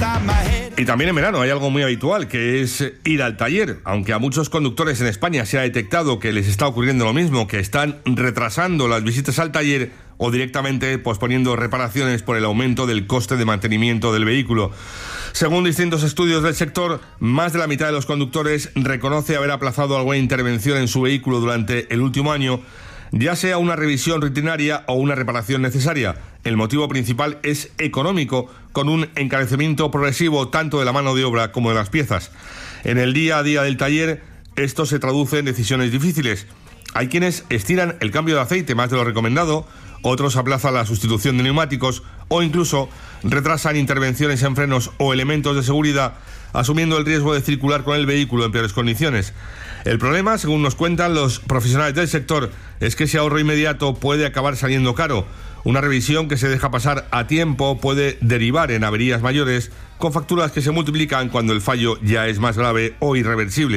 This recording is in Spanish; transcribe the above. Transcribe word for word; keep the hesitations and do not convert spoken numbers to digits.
Y también en verano hay algo muy habitual, que es ir al taller. Aunque a muchos conductores en España se ha detectado que les está ocurriendo lo mismo, que están retrasando las visitas al taller o directamente posponiendo reparaciones por el aumento del coste de mantenimiento del vehículo. Según distintos estudios del sector, más de la mitad de los conductores reconoce haber aplazado alguna intervención en su vehículo durante el último año, ya sea una revisión rutinaria o una reparación necesaria. El motivo principal es económico, con un encarecimiento progresivo tanto de la mano de obra como de las piezas. En el día a día del taller, esto se traduce en decisiones difíciles. Hay quienes estiran el cambio de aceite más de lo recomendado, otros aplazan la sustitución de neumáticos o incluso retrasan intervenciones en frenos o elementos de seguridad, asumiendo el riesgo de circular con el vehículo en peores condiciones. El problema, según nos cuentan los profesionales del sector, es que ese ahorro inmediato puede acabar saliendo caro. Una revisión que se deja pasar a tiempo puede derivar en averías mayores, con facturas que se multiplican cuando el fallo ya es más grave o irreversible.